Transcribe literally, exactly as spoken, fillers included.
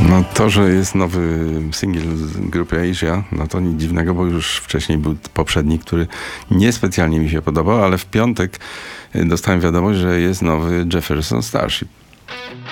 No to, że jest nowy singiel z grupy Asia, no to nic dziwnego, bo już wcześniej był poprzedni, który niespecjalnie mi się podobał, ale w piątek dostałem wiadomość, że jest nowy Jefferson Starship.